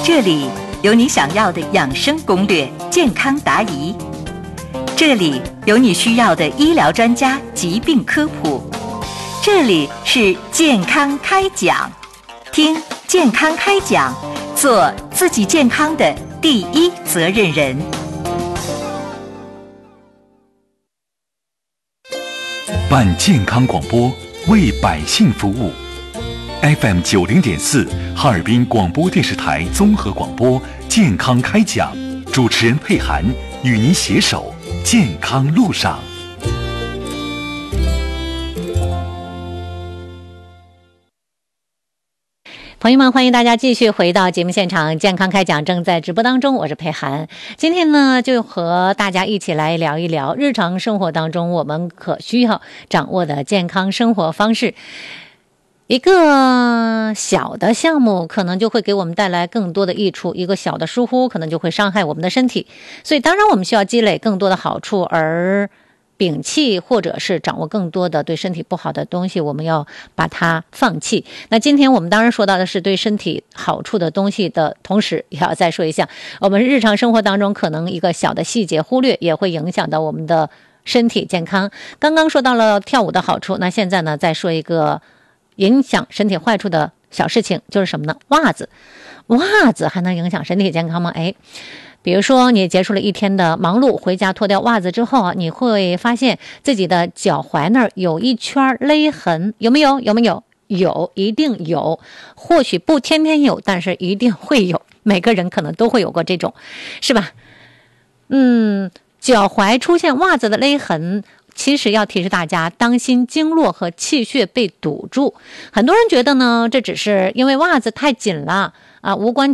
这里有你想要的养生攻略、健康答疑，这里有你需要的医疗专家、疾病科普，这里是健康开讲，听健康开讲，做自己健康的第一责任人。 办健康广播，为百姓服务。FM 90.4，哈尔滨广播电视台综合广播健康开讲，主持人佩涵与您携手健康路上。 朋友们，欢迎大家继续回到节目现场，健康开讲正在直播当中，我是佩涵。今天呢，就和大家一起来聊一聊日常生活当中我们可需要掌握的健康生活方式。一个小的项目可能就会给我们带来更多的益处，一个小的疏忽可能就会伤害我们的身体。所以当然我们需要积累更多的好处，而摒弃或者是掌握更多的对身体不好的东西，我们要把它放弃。那今天我们当然说到的是对身体好处的东西的同时，也要再说一下我们日常生活当中可能一个小的细节忽略也会影响到我们的身体健康。刚刚说到了跳舞的好处，那现在呢再说一个影响身体坏处的小事情，就是什么呢？袜子还能影响身体健康吗？比如说你结束了一天的忙碌，回家脱掉袜子之后啊，你会发现自己的脚踝那儿有一圈勒痕，有没有？有，一定有。或许不天天有，但是一定会有，每个人可能都会有过这种，是吧？脚踝出现袜子的勒痕，其实要提示大家当心经络和气血被堵住。很多人觉得呢，这只是因为袜子太紧了啊，无关